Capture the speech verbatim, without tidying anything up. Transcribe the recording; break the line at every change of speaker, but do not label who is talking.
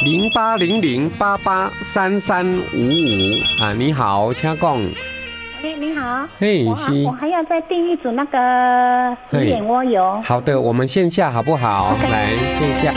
零八零零八八三三五五啊，你好，请讲。
喂，你好。
嘿，
我
是。
我还要再订一组那个鱼眼蜗油。
好的，我们线下好不好？
Okay.
来线下。